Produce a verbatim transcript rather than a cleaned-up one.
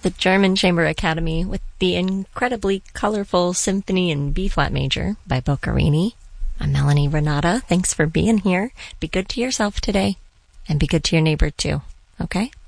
the German Chamber Academy with the incredibly colorful Symphony in B-flat major by Boccherini. I'm Melanie Renata. Thanks for being here. Be good to yourself today, and be good to your neighbor too, okay?